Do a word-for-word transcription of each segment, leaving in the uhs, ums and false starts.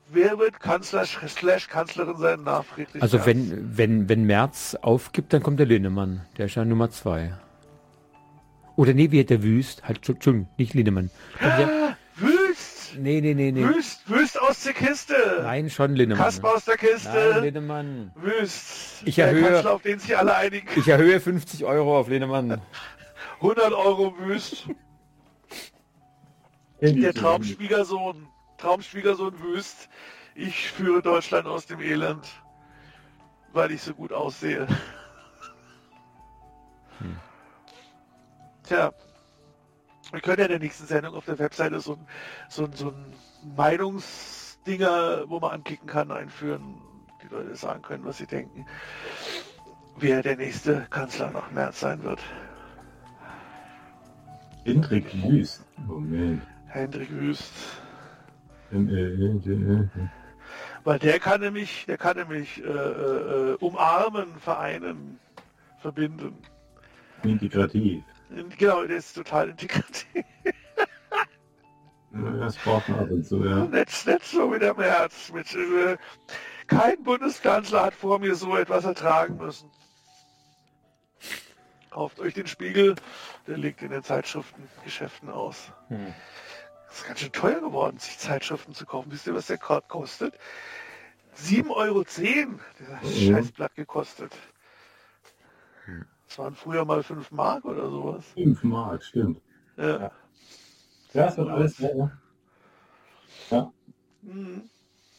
wer wird Kanzler slash Kanzlerin sein nach Friedrich Also Merz? wenn, wenn, wenn Merz aufgibt, dann kommt der Linnemann. Der ist ja Nummer zwei. Oder nee, wie hat der Wüst? Halt, Entschuldigung, nicht Linnemann. Der, Wüst! nee, nee, nee, nee. Wüst! Wüst aus der Kiste! Nein, schon Linnemann. Kasper aus der Kiste! Nein, Linnemann. Wüst! Ich der erhöhe- Kanzler, auf den sich alle einigen. Ich erhöhe fünfzig Euro auf Linnemann. hundert Euro Wüst. Der Traumschwiegersohn. Traumschwiegersohn Wüst. Ich führe Deutschland aus dem Elend, weil ich so gut aussehe. Hm. Tja, wir können ja in der nächsten Sendung auf der Webseite so ein, so ein, so ein Meinungsdinger, wo man anklicken kann, einführen. Die Leute sagen können, was sie denken, wer der nächste Kanzler nach März sein wird. Hendrik Wüst. Moment. Hendrik Wüst. Ähm, äh, äh, äh. Weil der kann nämlich, der kann nämlich äh, äh, umarmen, vereinen, verbinden. Integrativ. Genau, der ist total integrativ. Ja, das braucht man ab und zu, ja. Nicht, nicht so wie der Merz. Mit, äh, kein Bundeskanzler hat vor mir so etwas ertragen müssen. Kauft euch den Spiegel, der liegt in den Zeitschriftengeschäften aus. Hm. Das ist ganz schön teuer geworden, sich Zeitschriften zu kaufen. Wisst ihr, was der Kart kostet? sieben Euro zehn, dieser Mhm. Scheißblatt gekostet. Das waren früher mal fünf Mark oder sowas. fünf Mark, stimmt. Ja. Ja. Ja, es wird alles mehr. Ja. Mhm.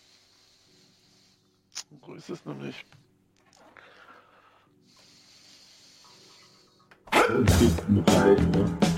So ist es nämlich. Und mit gleich, ne?